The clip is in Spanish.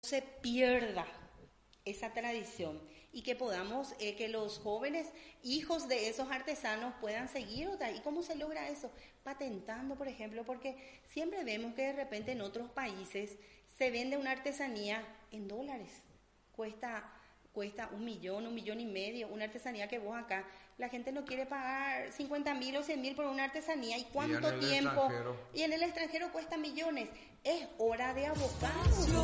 se pierda esa tradición y que podamos, que los jóvenes hijos de esos artesanos puedan seguir otra. ¿Y cómo se logra eso? Patentando, por ejemplo, porque siempre vemos que de repente en otros países se vende una artesanía en dólares, cuesta 1 millón, 1,5 millones, una artesanía que vos acá, la gente no quiere pagar 50.000 o 100.000 por una artesanía, y cuánto tiempo, y en el extranjero cuesta millones. Es hora de abocarnos